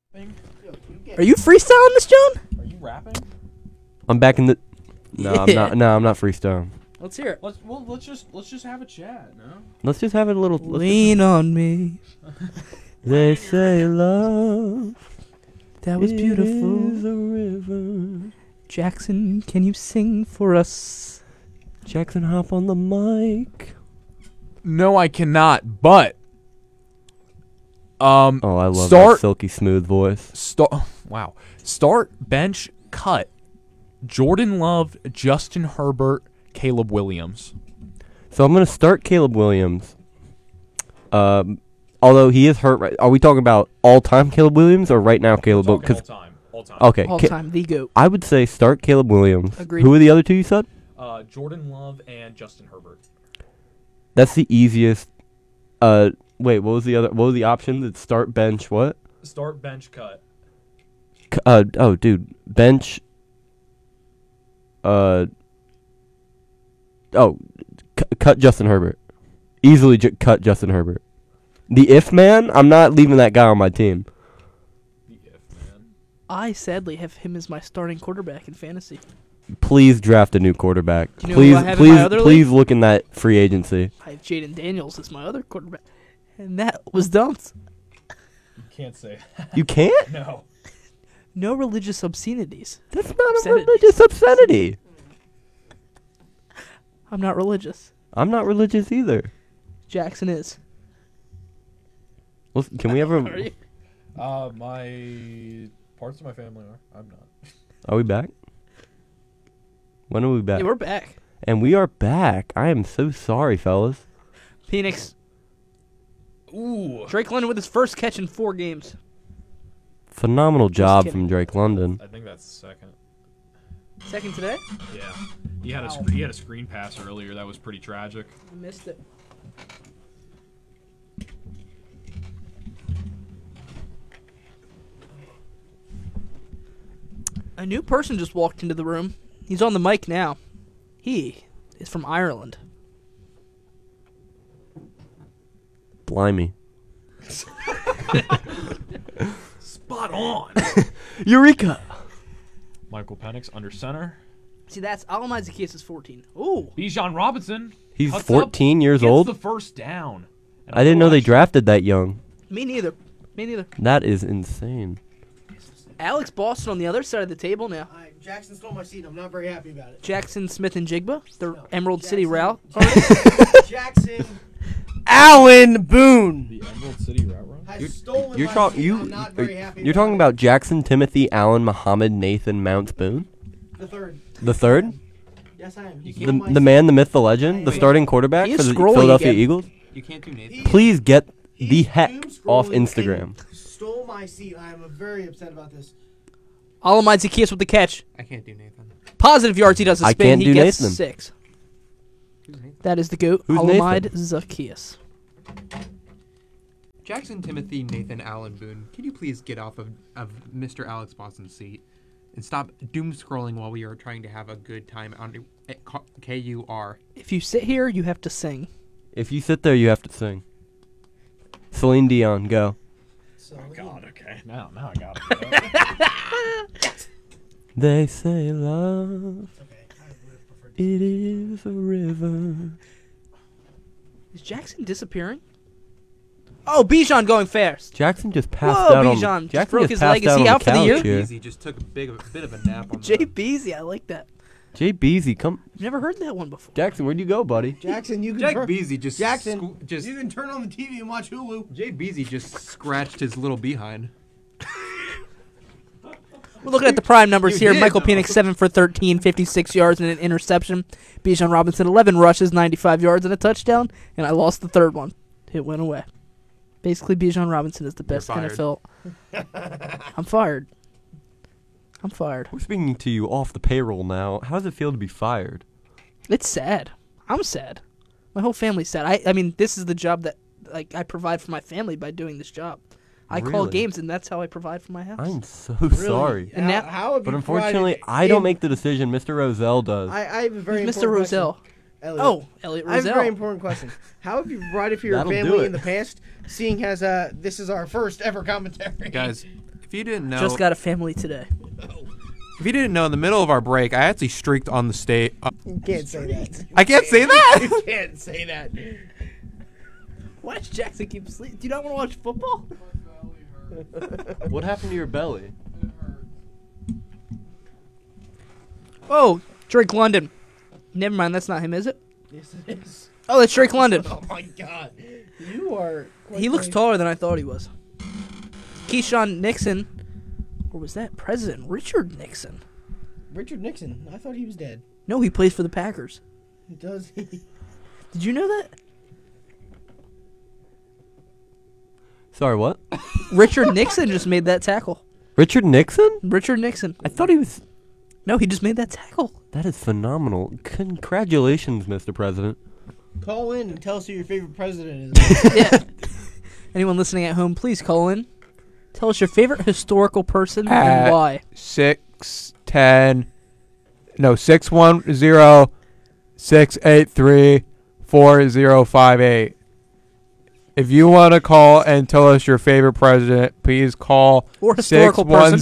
Are you freestyling this, John? Are you rapping? I'm back in the. No, I'm Yeah. not. No, I'm not freestyling. Let's hear it. Let's just have a chat. No. Let's just have a little. Lean on me. They say love. That was beautiful. Is a river. Jackson, can you sing for us? Jackson, hop on the mic. No, I cannot. But Oh, I love that start silky smooth voice. Start, bench, cut. Jordan Love, Justin Herbert, Caleb Williams. So I'm gonna start Caleb Williams. Although he is hurt. Right? Are we talking about all-time Caleb Williams or right now Caleb? All Because time. okay, All time, the GOAT. I would say start Caleb Williams. Agreed. Who are the other two you said? Jordan Love and Justin Herbert. That's the easiest. Wait, what was the other? What was the option? That start, bench, what? Start, bench, cut. Oh, dude, bench. Cut Justin Herbert. Easily cut Justin Herbert. The if man, I'm not leaving that guy on my team. The if man. I sadly have him as my starting quarterback in fantasy. Please draft a new quarterback. Do you know who I have in my other Please look in that free agency. I have Jaden Daniels as my other quarterback. And that was dumped. You can't say You can't? no. No religious obscenities. That's not a Obscenity. religious obscenity. I'm not religious. I'm not religious either. Jackson is. Well, can we ever? Are you? My parts of my family are. I'm not. Are we back? When are we back? Yeah, we're back. And we are back. I am so sorry, fellas. Phoenix. Ooh. Drake London with his first catch in 4 games. Phenomenal job kidding. from Drake London. I think that's second. Second today? Yeah. He had a screen pass earlier that was pretty tragic. I missed it. A new person just walked into the room. He's on the mic now. He is from Ireland. Blimey. Spot on. Eureka! Michael Penix under center. See, that's Alamai Zacchaeus is 14. Ooh. Bijan Robinson. He's cuts 14 up, years gets old? the first down. And I didn't know they rush. drafted that young. Me neither. Me neither. That is insane. Alex Boston on the other side of the table now. Jackson stole my seat. I'm not very happy about it. Jackson Smith and Jigba, the Emerald City Jackson. route. Jackson Allen Boone. The Emerald City route run. has stolen You're my talking seat. I'm not very happy you're talking about Jackson Timothy Allen Muhammad Nathan Mounts Boone? the third. The third? Yes, I am. He The, stole my the seat. man, the myth, the legend, the Wait. starting quarterback He for is the scrolling Philadelphia again. Eagles? You can't do Nathan. He- Please get the he's heck doom off scrolling Instagram. and Stole my seat. I am very upset about this. Alamai Zacchaeus with the catch. I can't do Nathan. Positive yards he does a I spin. can't He do gets Nathan. 6. Who's Nathan? That is the GOAT. Who's Alamai Nathan? Zacchaeus. Jackson Timothy Nathan Allen Boone. Can you please get off of Mr. Alex Boston's seat and stop doom scrolling while we are trying to have a good time on KUR? If you sit here, you have to sing. If you sit there, you have to sing. Celine Dion, go. So, God, okay. Now I got it. They say love, okay, I would have preferred to it is a river. Is Jackson disappearing? Oh, Bijan going fast. Jackson just passed Whoa, out Bijan on. just Jackson broke just his passed leg. Is out he on out for the couch year? here. Easy, just took a bit of a nap on Jay the... Beasley, I like that. Jay Beasley, come. I've never heard that one before. Jackson, where'd you go, buddy? Jackson, you can Jack turn, Beasley just Jackson, just you can turn on the TV and watch Hulu. Jay Beasley just scratched his little behind. We're looking at the prime numbers You here. did, Michael though. Penix, 7 for 13, 56 yards and an interception. Bijan Robinson, 11 rushes, 95 yards and a touchdown. And I lost the third one. It went away. Basically, Bijan Robinson is the best fired. NFL. I'm fired. I'm fired. We're speaking to you off the payroll now. How does it feel to be fired? It's sad. I'm sad. My whole family's sad. I mean, this is the job that I provide for my family by doing this job. I call Really? games, and that's how I provide for my house. I'm so sorry. And now- how have But you unfortunately, provided I don't in- make the decision. Mr. Roselle does. I have a very Who's Mr. important Roselle? question. Elliot. Oh, Elliot I have a very Roselle. important question. How have you provided for your That'll do family it. in the past, seeing as this is our first ever commentary? Guys, If you didn't know, Just got a family today. if you didn't know, in the middle of our break, I actually streaked on the stage. You can't say that. I can't say that. You can't say that. Why does Jackson keep sleeping? Do you not want to watch football? What happened to your belly? Oh, Drake London. Never mind, that's not him, is it? Yes, it is. Oh, that's Drake London. Oh my God, you are. He looks taller than I thought he was. Keyshawn Nixon, or was that President Richard Nixon? Richard Nixon. I thought he was dead. No, he plays for the Packers. Does he? Did you know that? Sorry, what? Richard Nixon just made that tackle. Richard Nixon? Richard Nixon. I thought he was. No, he just made that tackle. That is phenomenal. Congratulations, Mr. President. Call in and tell us who your favorite president is. Yeah. Anyone listening at home, please call in. Tell us your favorite historical person and why. 610-683-4058. If you want to call and tell us your favorite president, please call Or historical person.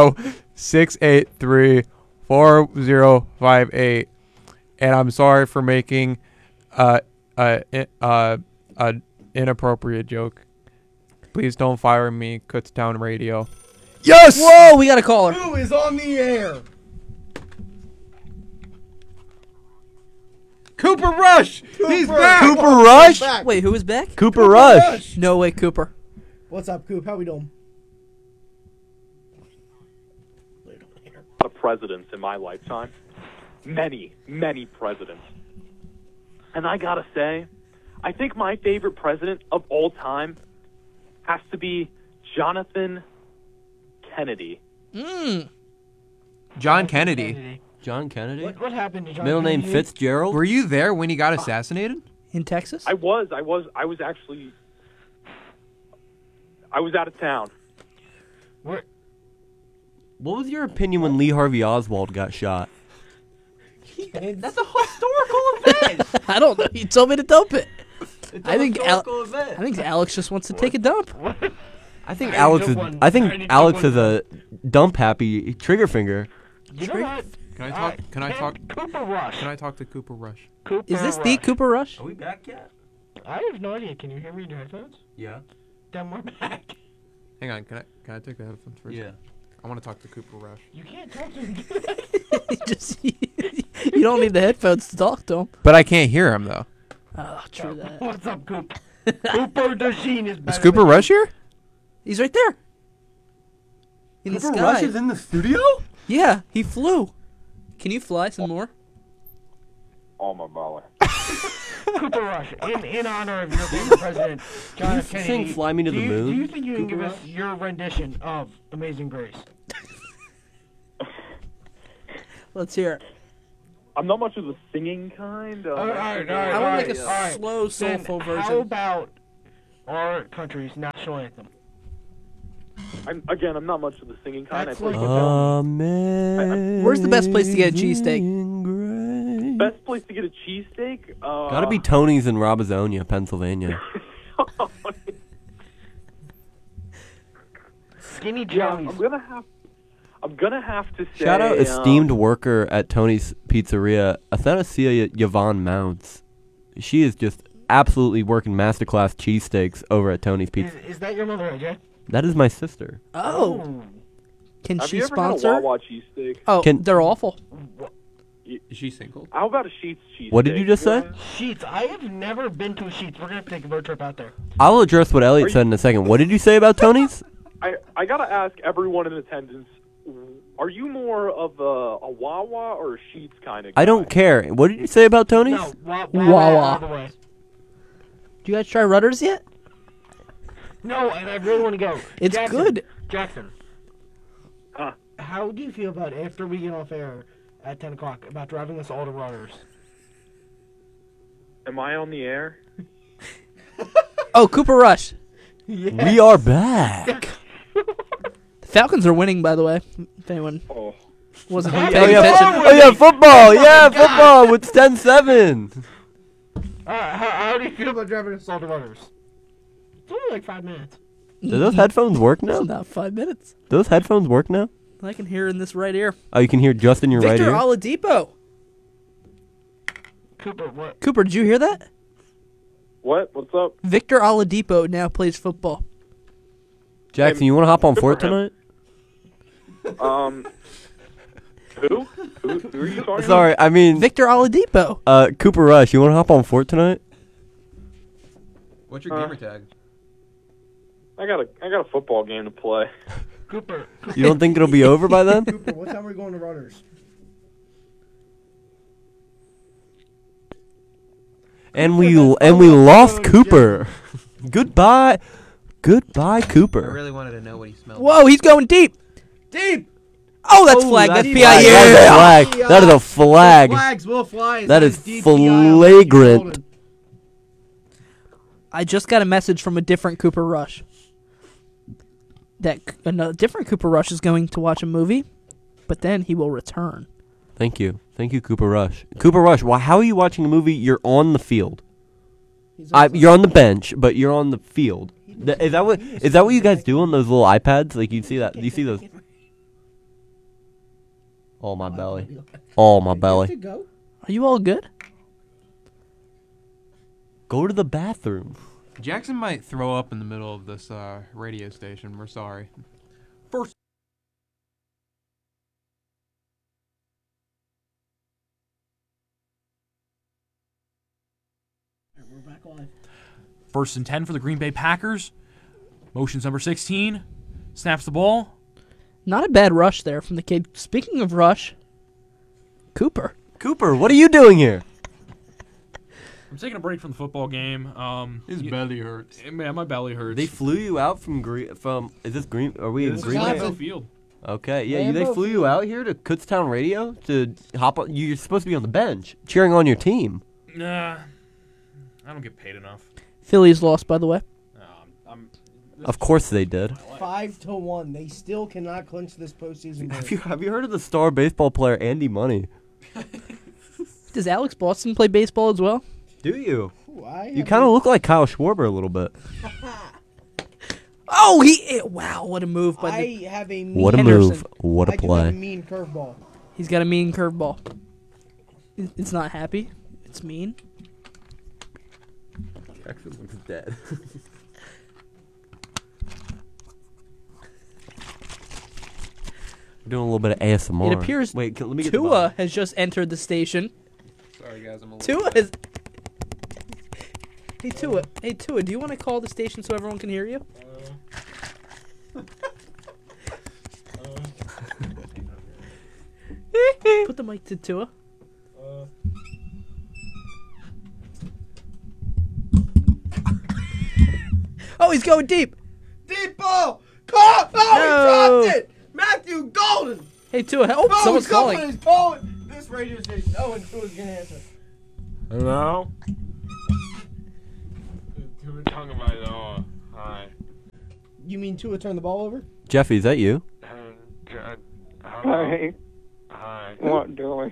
610-683-4058. And I'm sorry for making an inappropriate joke. Please don't fire me, Kutztown Radio. Yes! Whoa, we got a caller. Who is on the air? Cooper Rush! He's Cooper. back! Cooper Oh, Rush? he's back. Wait, who is back? Cooper Rush. No way, Cooper. What's up, Coop? How we doing? Of presidents in my lifetime. Many, many presidents. And I gotta say, I think my favorite president of all time has to be Jonathan Kennedy. John Kennedy. John Kennedy? What happened to John Middle name Kennedy? Fitzgerald? Were you there when he got assassinated? In Texas? I was actually out of town. What was your opinion when Lee Harvey Oswald got shot? That's a historical event. I don't know. You told me to dump it. It's I think event. I think Alex just wants to take a dump. I think I Alex took is. one. I think I already Alex took is a dump happy trigger finger. You know what? Can I talk? Alright, Can I man, talk? Cooper Rush. Can I talk to Cooper Rush? Cooper Is this Rush. the Cooper Rush? we back yet? I have no idea. Can you hear me in your headphones? Yeah. Then we're back. Hang on. Can I take the headphones first? Yeah. I want to talk to Cooper Rush. You can't talk to him. Just you don't need the headphones to talk to him. But I can't hear him though. Oh, true that. What's up, Coop? Cooper Dasheen is better Is Cooper than- Rush here? He's right there. In the sky. in the studio? Yeah, he flew. Can you fly some more? Oh my baller. Cooper Rush, in honor of your favorite president, John you F. Kennedy. sing Fly Me to the do you, Moon, Do you think you can Cooper give us Rush? your rendition of Amazing Grace? Let's hear it. I'm not much of the singing kind. All right. I want to make a all right. slow, Then soulful How version. about our country's national anthem? I'm not much of the singing kind. That's I play like- guitar. Where's the best place to get a cheesesteak? Best place to get a cheesesteak? Gotta be Tony's in Robizonia, Pennsylvania. Skinny Yeah, Joey's. I'm gonna have to say. Shout out esteemed worker at Tony's Pizzeria, Athanasia Yvonne Mounts. She is just absolutely working masterclass cheesesteaks over at Tony's Pizza. Is that your mother, AJ? That is my sister. Oh, can Have she you ever sponsor? had a Wawa cheesesteak? Oh, Can- they're awful. Is she single? How about a Sheetz cheesesteak? What did you just say? Sheets. I have never been to Sheets. We're gonna have to take a road trip out there. I'll address what Elliot said in a second. What did you say about Tony's? I gotta ask everyone in attendance. Are you more of a Wawa or a Sheetz kind of guy? I don't care. What did you say about Tony's? No, Wawa. all the way. Do you guys try Rudders yet? No, and I really want to go. It's Jackson, good. Jackson. Huh. How do you feel about after we get off air at 10 o'clock about driving us all to Rudders? Am I on the air? Oh, Cooper Rush. We are back. The Falcons are winning, by the way. If anyone Oh. wasn't Oh, paying yeah, attention. oh yeah, football. Yeah, football. It's 10-7. How do you feel about driving us all to Rudders? It's only like 5 minutes. Do those headphones work now? About 5 minutes. Do those headphones work now? I can hear in this right ear. Oh, you can hear just in your right Victor ear? Oladipo. Cooper, what? Cooper, did you hear that? What? What's up? Victor Oladipo now plays football. Jackson, you want to hop on Good Fort for him. tonight? Who? Who are you talking Sorry, I mean, Victor Oladipo. Cooper Rush, you want to hop on Fort tonight? What's your gamer tag? about? I got a football game to play. Cooper. You don't think it'll be over by then? Cooper, what time are we going to Runners? And we lost Cooper. Goodbye, I Cooper. really wanted to know what he smelled. Whoa, he's going deep. Deep! Oh, that's Oh, flag. That's flag. PIU. That is a flag. Yeah. That is a flag. Flags will fly. That is DPI. flagrant. I just got a message from a different Cooper Rush. That another different Cooper Rush is going to watch a movie, but then he will return. Thank you, Cooper Rush. Cooper Rush, well, how are you watching a movie? You're on the field. You're on the bench, but you're on the field. Is that what you guys do on those little iPads? Like you see that? Do you see those? Oh my belly. Oh my belly. Go. Are you all good? Go to the bathroom. Jackson might throw up in the middle of this radio station. We're sorry. First. We're back live. 1st and 10 for the Green Bay Packers. Motions number 16. Snaps the ball. Not a bad rush there from the kid. Speaking of rush, Cooper. Cooper, what are you doing here? I'm taking a break from the football game. belly hurts. Man, my belly hurts. They flew you out from is this Green? Are we in This is Green Bay? Wisconsin. Lambeau Field. Okay, yeah. They Lambeau flew you out here to Kutztown Radio to hop on. You're supposed to be on the bench cheering on your team. Nah, I don't get paid enough. Phillies lost, by the way. Of course they did. 5-1. They still cannot clinch this postseason. Have you heard of the star baseball player Andy Money? Does Alex Boston play baseball as well? Do you? Why? You kind of look like Kyle Schwarber a little bit. Oh, wow, what a move by the. I have a mean. What a Henderson. move! What a I do have a play! mean curveball. He's got a mean curveball. It's not happy. It's mean. Jackson looks dead. We're doing a little bit of ASMR. It appears Wait, let me get the Tua bottom. has just entered the station. Sorry, guys. I'm a Tua is. Hey Tua, do you want to call the station so everyone can hear you? Put the mic to Tua. Oh, he's going deep. Deep ball. Caught. Oh, No. he dropped it. Matthew Golden. Hey Tua. Oh, someone's calling. Someone is calling this radio station. Oh, and who's gonna answer? Hello? Who are talking about it all? Hi. You mean Tua turned the ball over? Jeffy, is that you? Hi. Hi. What doing?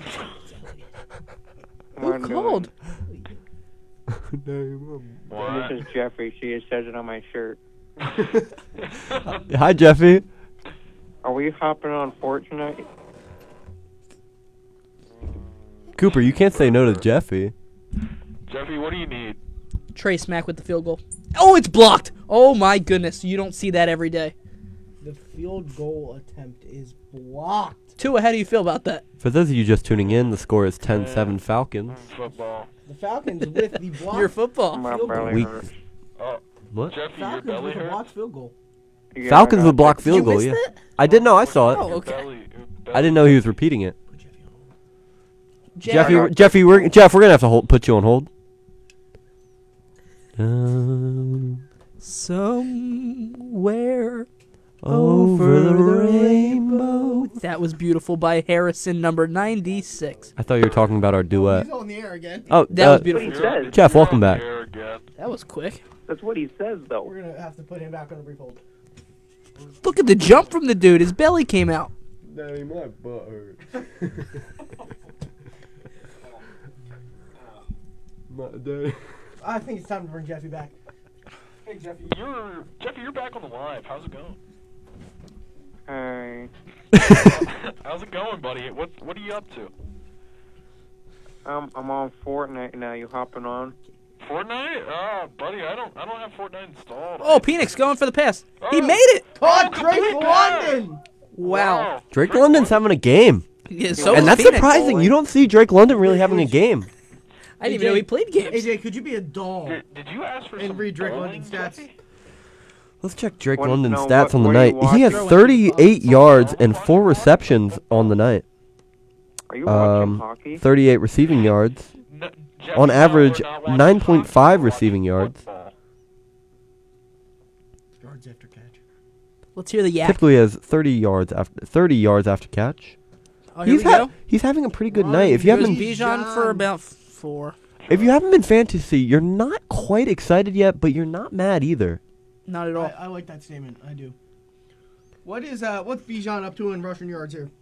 Who called? What? This is Jeffrey. See, it says it on my shirt. Hi, Jeffy. Are we hopping on Fort tonight? Cooper, you can't say no to Jeffy. Jeffy, what do you need? Trey Smack with the field goal. Oh, it's blocked. Oh my goodness, you don't see that every day. The field goal attempt is blocked. Tua, how do you feel about that? For those of you just tuning in, the score is 10-7 Falcons. Football. The Falcons with the block. Your football. My Field goal. belly We- hurts. Oh, What? Jeffy, your Falcons belly with a hurt? blocked field goal. Yeah, Falcons I with got blocked that. field You goal, missed yeah. it? I didn't know, I saw it. Oh, okay. I didn't know he was repeating it. Jeff, Jeffy, we're gonna have to put you on hold. Somewhere Over the rainbow. That was beautiful by Harrison, number 96. I thought you were talking about our duet. He's on the air again. Oh, That was What he beautiful. says. Jeff, welcome back. Here again. That was quick. That's what he says, though. We're gonna have to put him back on the brief hold. Look at the jump from the dude. His belly came out. Daddy, my butt hurts. I think it's time to bring Jeffy back. Hey Jeffy, you're back on the live. How's it going? Hi. How's it going, buddy? What are you up to? I'm on Fortnite now. You hopping on? Fortnite? Buddy, I don't have Fortnite installed. Oh, Penix going for the pass. He Oh. made it. Oh, complete Drake pass. London! Wow. Drake London's having a game. Yeah, so And is that's Penix. surprising. You don't see Drake London really having a game. I didn't even know he played games. AJ, could you be a doll Did you ask for and some read Drake bowling, London stats? Jeffy? Let's check Drake What- London's no, stats what- on the what are you night. He has watching? 38 yards and 4 receptions on the night. Are you watching Um, hockey? 38 receiving yards. No, Jeffy, On no, average, we're not watching 9.5 hockey, we're receiving watching yards. football. Yards after catch. Let's hear the yak. Typically has 30 yards after catch. Oh, here we He's go. he's having a pretty good Run, night. If you Here's haven't Bijan for about 4. if you haven't been fantasy, you're not quite excited yet, but you're not mad either. Not at all. I like that statement. I do. What's Bijan up to in rushing yards here?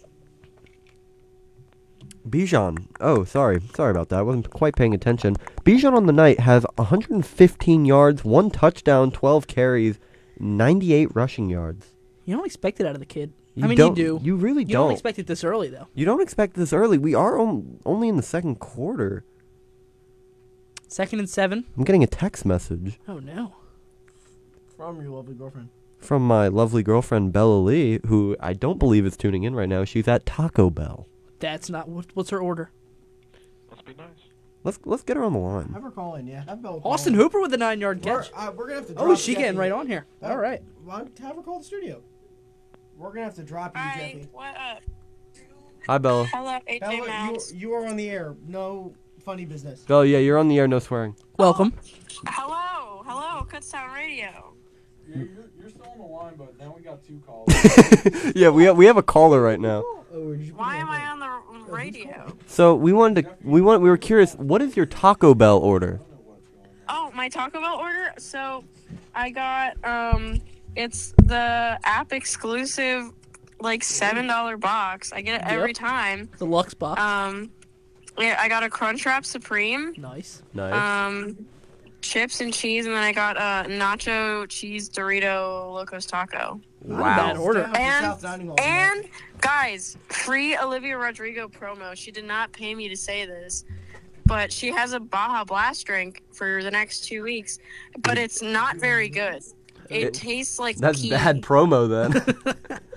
Bijan. Oh, sorry about that. I wasn't quite paying attention. Bijan on the night has 115 yards, 1 touchdown, 12 carries, 98 rushing yards. You don't expect it out of the kid. You I mean, don't, you do. You really You don't don't. expect it this early, though. You don't expect this early. We are only in the second quarter. 2nd and 7. I'm getting a text message Oh, no. From your lovely girlfriend. from my lovely girlfriend Bella Lee, who I don't believe is tuning in right now. She's at Taco Bell. That's not. What's her order? Must be nice. Let's get her on the line. Have her call in, yeah. Have Bella call Austin in. Hooper with the 9-yard We're, catch. we're gonna have to. Oh, drop she Jeffy. getting right on here. All right. Well, have her call the studio. We're gonna have to drop you, Hi, Jeffy. what up? Hi, Bella. Hello, AJ Bella, Mouse. you are on the air. No funny business. Bella, yeah, you're on the air. No swearing. Welcome. Hello, Kutztown Radio. You're still on the line, but now we got 2 calls. Yeah, we have a caller right now. Why am I on the radio? So we were curious. What is your Taco Bell order? Oh, my Taco Bell order? So, I got, it's the app exclusive, like, $7 box. I get it every Yep. time. The Lux box. Yeah, I got a Crunchwrap Supreme. Nice. Nice. Chips and cheese, and then I got a nacho cheese Dorito Locos Taco. Not a bad order. And guys, free Olivia Rodrigo promo. She did not pay me to say this, but she has a Baja Blast drink for the next 2 weeks, but it's not very good. It tastes like That's pee. bad promo then.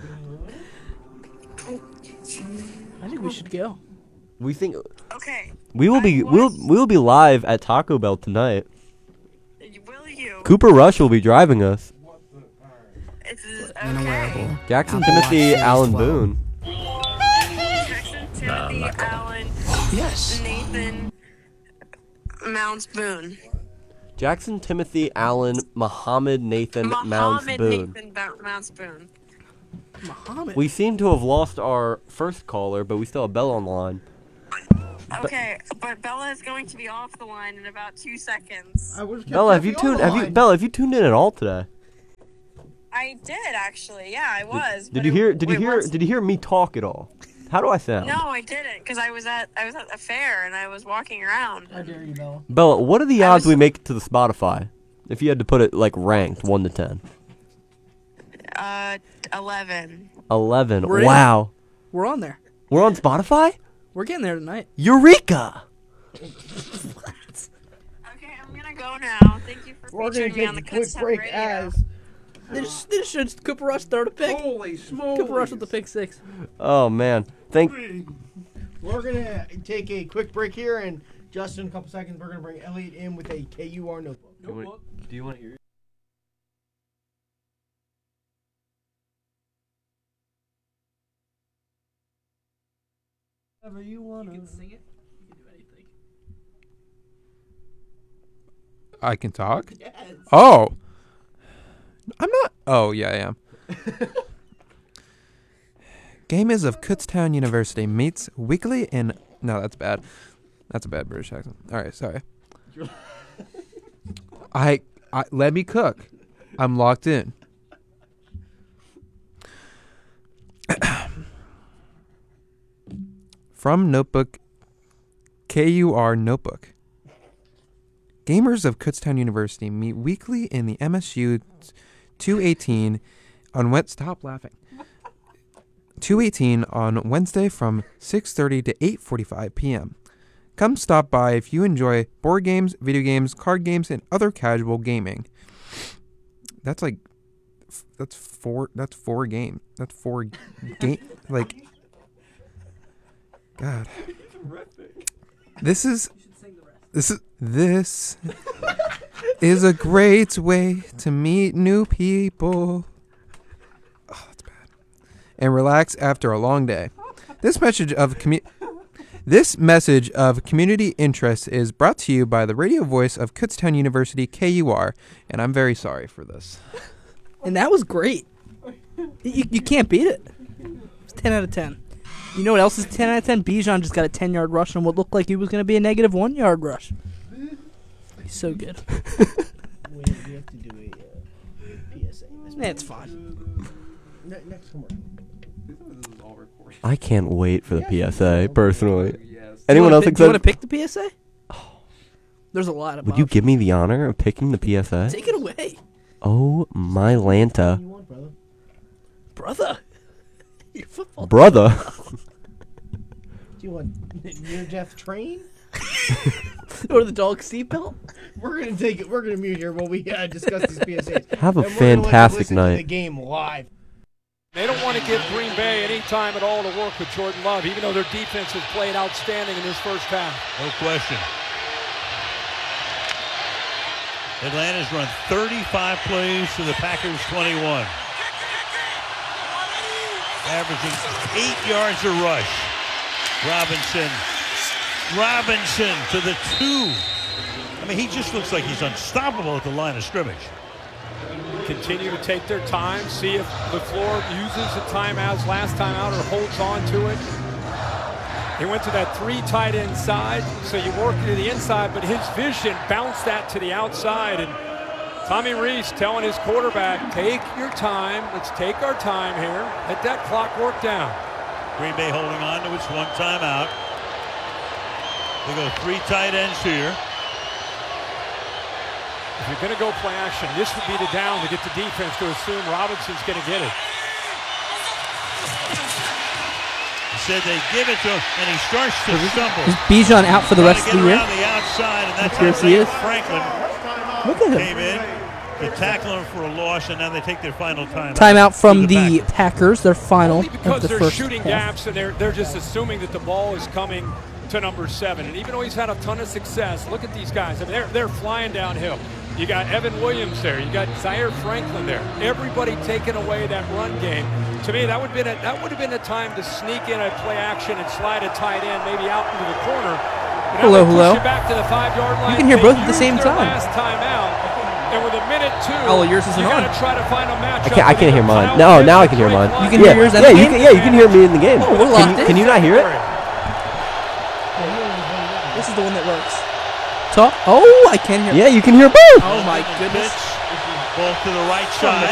I think we should go. We think Okay. we will be we'll be live at Taco Bell tonight. Will you? Cooper Rush will be driving us. It's okay. Jackson Timothy Allen Boone. Jackson, Timothy, Allen, Nathan, Mounts Boone. Jackson Timothy Allen Muhammad Nathan Mounts Muhammad Boone. Nathan Mounts Boone. Muhammad. We seem to have lost our first caller, but we still have Bella on the line. Okay, but Bella is going to be off the line in about 2 seconds. Bella, have you tuned in at all today? I did actually. Yeah, I was. Did you hear me talk at all? How do I sound? No, I didn't, because I was at a fair and I was walking around. How dare you, Bella? Bella, what are the odds we make it to the Spotify? If you had to put it like ranked 1 to 10. 11. 11. We're in. Wow. We're on there. We're on Spotify? We're getting there tonight. Eureka! Okay, I'm gonna go now. Thank you for We're gonna featuring me take on the a quick Kutztown break Radio. as This should Cooper Rush throw the pick. Holy smokes! Cooper Rush with the pick 6. Oh man. We're gonna take a quick break here, and just in a couple seconds, we're gonna bring Elliot in with a KUR notebook. Do you want to hear? Whatever you want to sing it. You can do anything. I can talk? Yes. Oh. I'm not. Oh, yeah, I am. Game is of Kutztown University meets weekly in. No, that's bad. That's a bad British accent. All right, sorry. I let me cook. I'm locked in. From Notebook, KUR Notebook. Gamers of Kutztown University meet weekly in the MSU 218 on Stop laughing. 218 on Wednesday from 6:30 to 8:45 p.m. Come stop by if you enjoy board games, video games, card games, and other casual gaming. That's four games. That's 4 game like God. This is a great way to meet new people. Oh, that's bad. And relax after a long day. This message of community interest is brought to you by the radio voice of Kutztown University, KUR, and I'm very sorry for this. And that was great. You can't beat it. It's 10 out of 10. You know what else is 10 out of 10? Bijan just got a 10-yard rush on what looked like he was going to be a negative 1-yard rush. He's so good. We have to do a PSA. That's fine. Next commercial. I can't wait for the PSA, personally. Anyone Anyone else Do you excited? want to pick the PSA? There's a lot of Would you give me the honor of picking the PSA? Take it away. Oh, my Lanta. Brother. Your football Brother. Do you want your Jeff Train? Or the dog seatbelt? We're gonna mute here while we discuss these PSAs. Have a And we're gonna let you fantastic listen to night. the game live. They don't want to give Green Bay any time at all to work with Jordan Love, even though their defense has played outstanding in this first half. No question. Atlanta's run 35 plays to the Packers 21. Averaging 8 yards a rush. Robinson to the 2. I mean, he just looks like he's unstoppable at the line of scrimmage. Continue to take their time, see if LaFleur uses the timeouts last time out or holds on to it. He went to that 3 tight end side, so you work to the inside, but his vision bounced that to the outside. And Tommy Rees telling his quarterback, take your time. Let's take our time here. Let that clock work down. Green Bay holding on to its 1 timeout. They go 3 tight ends here. If you're going to go play action, this would be the down to get the defense to assume Robinson's going to get it. He said they give it to him, and he starts to stumble. Is Bijan out for the rest of the year? Around the outside, and that's Yes, how he is. Franklin Look at him. came in to tackle him for a loss, and now they take their final timeout. Timeout from to the Packers, their final Only of because the they're first shooting half. gaps and they're just assuming that the ball is coming to number 7. And even though he's had a ton of success, look at these guys. I mean, they're flying downhill. You got Evan Williams there. You got Zaire Franklin there. Everybody taking away that run game. To me, that would have been a time to sneak in a play action and slide a tight end maybe out into the corner. But now Hello, they push hello. you back to the 5-yard line. You can hear They both at the used same their time. Last timeout, and with a minute 2, Oh, yours isn't you on. got to try to find a matchup. I can't hear mine. with No, Kyle now I Pitts can hear or mine. Drake You can London. hear yours at Yeah, the you game? can hear me in the game. Oh, we're locked in. Can you not hear it? This is the one that works. Talk. Oh, I can hear. Yeah, you can hear both. Oh my goodness. Ball to the right side.